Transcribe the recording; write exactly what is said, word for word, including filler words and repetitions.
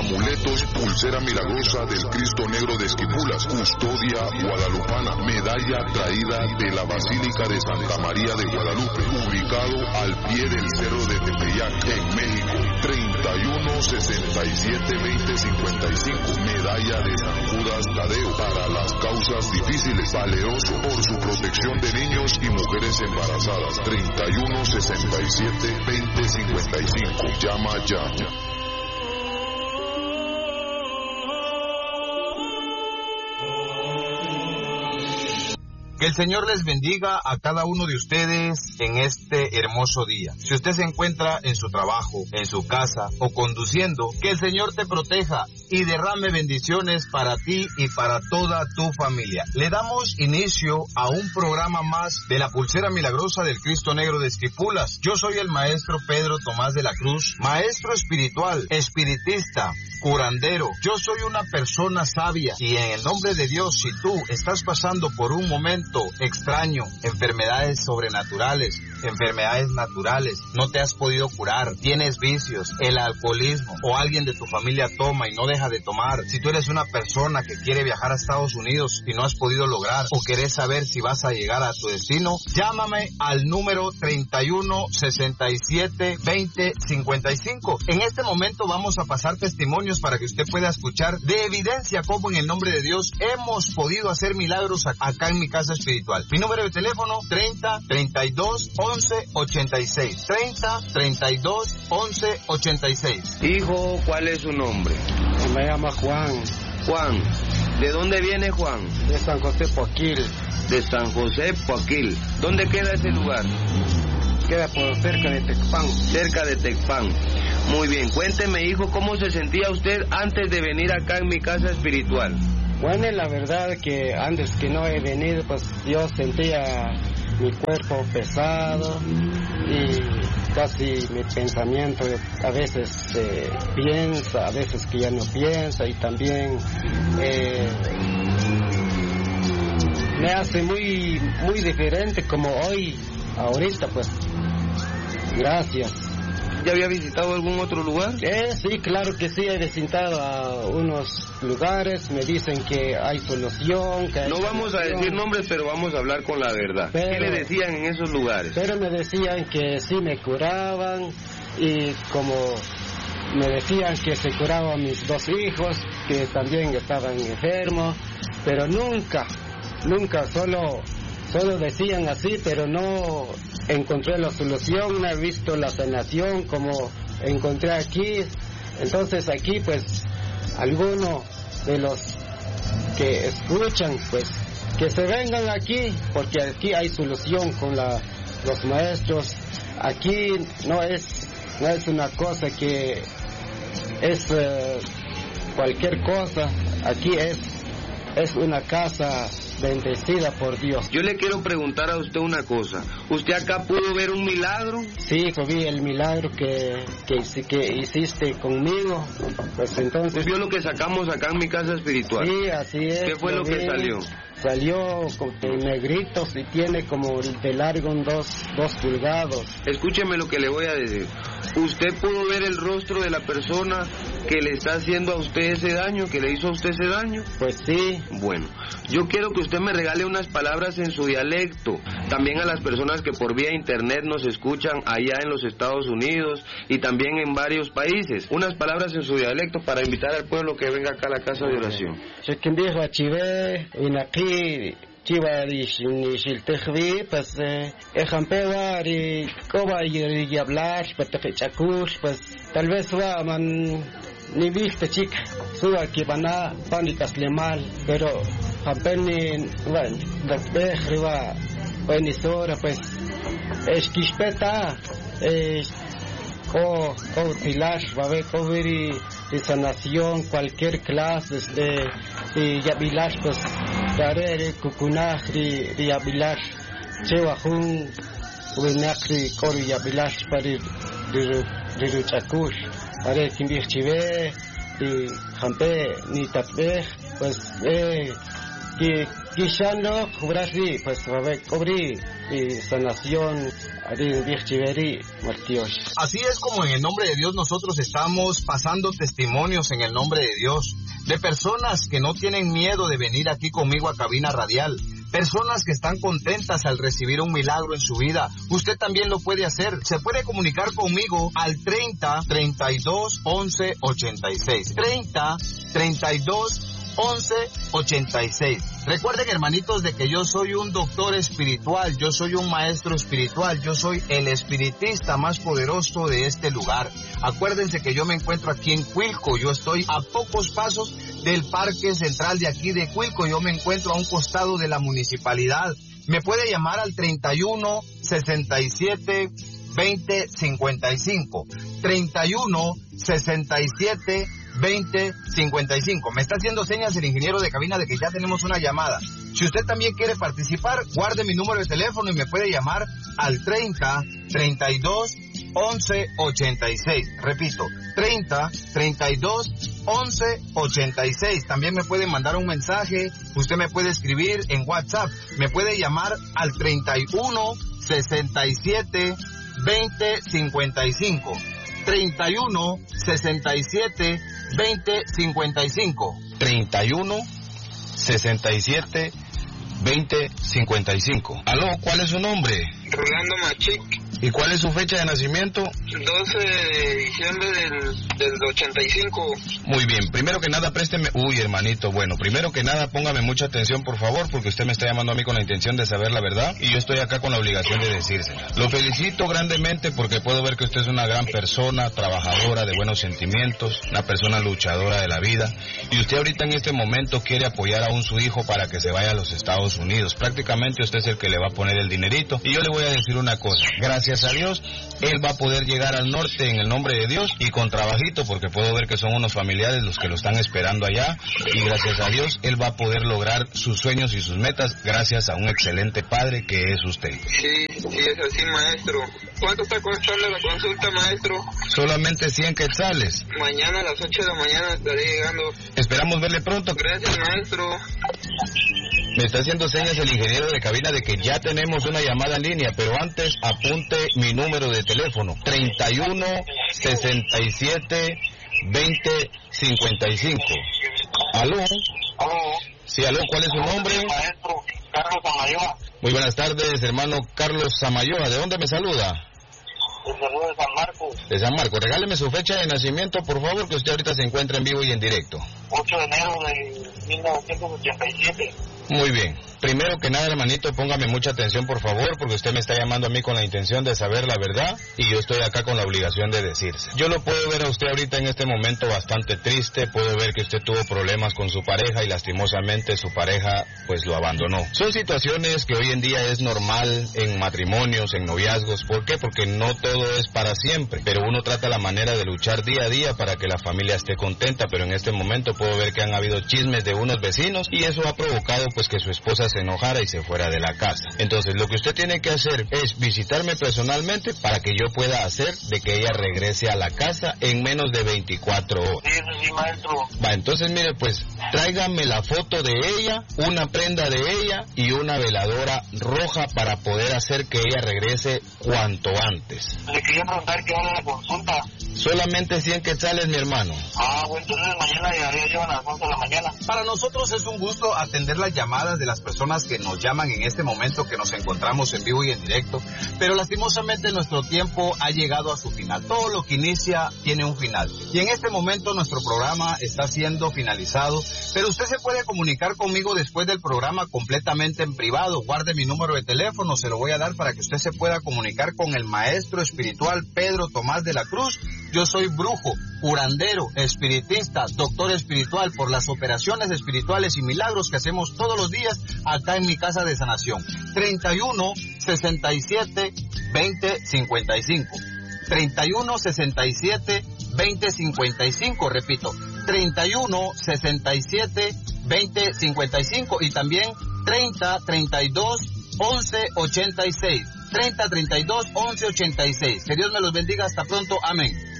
amuletos, pulsera milagrosa del Cristo Negro de Esquipulas, custodia guadalupana, medalla traída de la Basílica de Santa María de Guadalupe, ubicado al pie del Cerro de Tepeyac, en México, treinta y uno sesenta y siete veinte cincuenta y cinco, medalla de San Judas Tadeo, para las causas difíciles, valeroso por su protección de niños y mujeres embarazadas, treinta y uno sesenta y siete veinte cincuenta y cinco, llama ya. Que el Señor les bendiga a cada uno de ustedes en este hermoso día. Si usted se encuentra en su trabajo, en su casa o conduciendo, que el Señor te proteja y derrame bendiciones para ti y para toda tu familia. Le damos inicio a un programa más de la Pulsera Milagrosa del Cristo Negro de Esquipulas. Yo soy el maestro Pedro Tomás de la Cruz, maestro espiritual, espiritista, curandero. Yo soy una persona sabia y en el nombre de Dios, si tú estás pasando por un momento extraño, enfermedades sobrenaturales, enfermedades naturales, no te has podido curar, tienes vicios, el alcoholismo o alguien de tu familia toma y no deja de tomar, si tú eres una persona que quiere viajar a Estados Unidos y no has podido lograr o querés saber si vas a llegar a tu destino, llámame al número treinta y uno sesenta y siete veinte cincuenta y cinco. En este momento vamos a pasar testimonios para que usted pueda escuchar de evidencia cómo en el nombre de Dios hemos podido hacer milagros acá en mi casa espiritual. Mi número de teléfono treinta treinta y dos once ochenta y seis, treinta treinta y dos once ochenta y seis. Hijo, ¿cuál es su nombre? Me llama Juan. Juan, ¿de dónde viene Juan? De San José Poquil. De San José Poquil. ¿Dónde queda ese lugar? Queda por cerca de Tecpan. Cerca de Tecpan. Muy bien, cuénteme, hijo, ¿cómo se sentía usted antes de venir acá en mi casa espiritual? Bueno, la verdad que antes que no he venido, pues yo sentía mi cuerpo pesado y casi mi pensamiento a veces eh, piensa, a veces que ya no piensa, y también eh, me hace muy, muy diferente como hoy, ahorita, pues. Gracias. ¿Ya había visitado algún otro lugar? Eh, sí, claro que sí, he visitado a unos lugares, me dicen que hay solución, que hay No vamos solución. a decir nombres, pero vamos a hablar con la verdad. Pero, ¿qué le decían en esos lugares? Pero me decían que sí me curaban, y como me decían que se curaban mis dos hijos, que también estaban enfermos, pero nunca, nunca, solo, solo decían así, pero no encontré la solución, no he visto la sanación como encontré aquí. Entonces aquí pues algunos de los que escuchan pues que se vengan aquí, porque aquí hay solución con la, los maestros. Aquí no es, no es una cosa que es uh, cualquier cosa, aquí es, es una casa bendecida por Dios. Yo le quiero preguntar a usted una cosa. ¿Usted acá pudo ver un milagro? Sí, vi el milagro que, que, que hiciste conmigo. Pues entonces... ¿Vio lo que sacamos acá en mi casa espiritual? Sí, así es. ¿Qué fue lo, lo que salió? Salió con negritos y tiene como de largo un dos, dos pulgadas. Escúcheme lo que le voy a decir. ¿Usted pudo ver el rostro de la persona que le está haciendo a usted ese daño, que le hizo a usted ese daño? Pues sí. Bueno, yo quiero que usted me regale unas palabras en su dialecto. También a las personas que por vía internet nos escuchan allá en los Estados Unidos y también en varios países. Unas palabras en su dialecto para invitar al pueblo que venga acá a la casa de oración. Chiva y Shiltejvi, pues, Ejampewa y Koba y hablar, pues, Tefechakush, pues, tal vez va, man, ni viste, chica, suba que van a pánicas le mal, pero, Jampeni, bueno, después, va, pues, hora, pues, es Kishpeta, es, o, o, Tilash, va a ver, coveri, de sanación, cualquier clase, de, de Yabilash, pues, Darere kukunahri riabilash chewahun winakri kori yabilash pari diruchakush pare kimbih chive di jampe ni tapeh pues eh que quizá no cobrasí pues va a cobrir y sanación Así es como en el nombre de Dios nosotros estamos pasando testimonios en el nombre de Dios de personas que no tienen miedo de venir aquí conmigo a Cabina Radial. Personas que están contentas al recibir un milagro en su vida. Usted también lo puede hacer. Se puede comunicar conmigo al treinta, treinta y dos, once, ochenta y seis. treinta, treinta y dos, once, ochenta y seis. Recuerden, hermanitos, de que yo soy un doctor espiritual, yo soy un maestro espiritual, yo soy el espiritista más poderoso de este lugar. Acuérdense que yo me encuentro aquí en Cuilco, yo estoy a pocos pasos del Parque Central de aquí de Cuilco, yo me encuentro a un costado de la municipalidad. Me puede llamar al treinta y uno, sesenta y siete, veinte, cincuenta y cinco. treinta y uno, sesenta y siete, veinte, cincuenta y cinco. Me está haciendo señas el ingeniero de cabina de que ya tenemos una llamada. Si usted también quiere participar, guarde mi número de teléfono y me puede llamar al treinta, treinta y dos, once, ochenta y seis. Repito, treinta, treinta y dos, once, ochenta y seis. También me puede mandar un mensaje, usted me puede escribir en WhatsApp, me puede llamar al treinta y uno, sesenta y siete, veinte, cincuenta y cinco. treinta y uno, sesenta y siete, veinte, cincuenta y cinco. treinta y uno, sesenta y siete, veinte, cincuenta y cinco. Aló, ¿cuál es su nombre? Rolando Machic. ¿Y cuál es su fecha de nacimiento? doce de diciembre del, del ochenta y cinco. Muy bien, primero que nada présteme... Uy, hermanito, bueno, primero que nada póngame mucha atención, por favor, porque usted me está llamando a mí con la intención de saber la verdad y yo estoy acá con la obligación de decírsela. Lo felicito grandemente porque puedo ver que usted es una gran persona, trabajadora, de buenos sentimientos, una persona luchadora de la vida, y usted ahorita en este momento quiere apoyar aún su hijo para que se vaya a los Estados Unidos. Prácticamente usted es el que le va a poner el dinerito, y yo le voy a decir una cosa, gracias a Dios, él va a poder llegar al norte en el nombre de Dios y con trabajito, porque puedo ver que son unos familiares los que lo están esperando allá, y gracias a Dios él va a poder lograr sus sueños y sus metas gracias a un excelente padre que es usted. Sí, sí, es así, maestro. ¿Cuánto está costando la consulta, maestro? Solamente cien quetzales. Mañana a las ocho de la mañana estaré llegando. Esperamos verle pronto. Gracias, maestro. Me está haciendo señas el ingeniero de cabina de que ya tenemos una llamada en línea, pero antes apunte mi número de teléfono, treinta y uno, sesenta y siete, veinte, cincuenta y cinco. ¿Aló? Aló. Sí, aló, ¿cuál es su nombre? Maestro, Carlos Samayoa. Muy buenas tardes, hermano Carlos Samayoa. ¿De dónde me saluda? El saludo de San Marcos. De San Marcos. Regáleme su fecha de nacimiento, por favor, que usted ahorita se encuentra en vivo y en directo. ocho de enero de mil novecientos ochenta y siete. Muy bien. Primero que nada, hermanito, póngame mucha atención, por favor, porque usted me está llamando a mí con la intención de saber la verdad y yo estoy acá con la obligación de decirse. Yo lo puedo ver a usted ahorita en este momento bastante triste, puedo ver que usted tuvo problemas con su pareja y lastimosamente su pareja pues lo abandonó. Son situaciones que hoy en día es normal en matrimonios, en noviazgos. ¿Por qué? Porque no todo es para siempre, pero uno trata la manera de luchar día a día para que la familia esté contenta, pero en este momento puedo ver que han habido chismes de unos vecinos y eso ha provocado pues que su esposa se enojara y se fuera de la casa. Entonces lo que usted tiene que hacer es visitarme personalmente para que yo pueda hacer de que ella regrese a la casa en menos de veinticuatro horas. Sí, sí, maestro. Va, entonces mire pues, tráigame la foto de ella, una prenda de ella y una veladora roja para poder hacer que ella regrese cuanto antes. Le quería preguntar qué hora la consulta. Solamente cien quetzales, mi hermano. Ah, bueno, entonces mañana llegaría yo a las once de la mañana. Para nosotros es un gusto atender las llamadas de las personas que nos llaman en este momento que nos encontramos en vivo y en directo, pero lastimosamente nuestro tiempo ha llegado a su final. Todo lo que inicia tiene un final. Y en este momento nuestro programa está siendo finalizado, pero usted se puede comunicar conmigo después del programa completamente en privado. Guarde mi número de teléfono, se lo voy a dar para que usted se pueda comunicar con el maestro espiritual Pedro Tomás de la Cruz. Yo soy brujo, curandero, espiritista, doctor espiritual por las operaciones espirituales y milagros que hacemos todos los días acá en mi casa de sanación. treinta y uno, sesenta y siete, veinte, cincuenta y cinco. treinta y uno, sesenta y siete, veinte, cincuenta y cinco, repito, treinta y uno, sesenta y siete, veinte, cincuenta y cinco y también treinta, treinta y dos, once, ochenta y seis. treinta, treinta y dos, once, ochenta y seis. Que Dios me los bendiga. Hasta pronto. Amén.